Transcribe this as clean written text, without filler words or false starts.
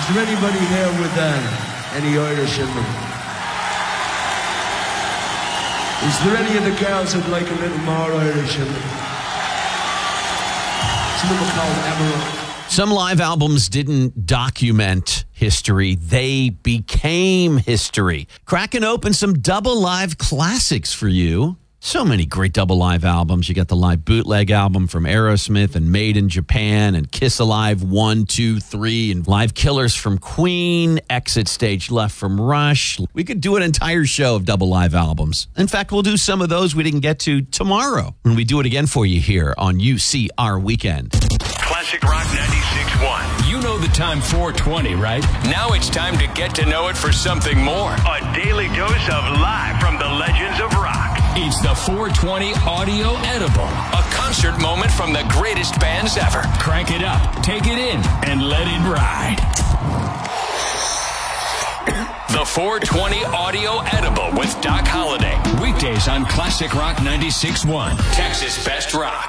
Is there anybody here with any Irish in them? Is there any of the girls who'd like a little more Irish in them? It's a little called Emerald. Some live albums didn't document history. They became history. Cracking open some double live classics for you. So many great double live albums. You got the live bootleg album from Aerosmith and Made in Japan and Kiss Alive 1, 2, 3 and Live Killers from Queen, Exit Stage Left from Rush. We could do an entire show of double live albums. In fact, we'll do some of those we didn't get to tomorrow when we do it again for you here on UCR Weekend. Classic Rock 96.1. You know the time 420, right? Now it's time to get to know it for something more. A daily dose of live from the legends of rock. It's the 420 Audio Edible. A concert moment from the greatest bands ever. Crank it up, take it in, and let it ride. The 420 Audio Edible with Doc Holliday. Weekdays on Classic Rock 96.1. Texas Best Rock.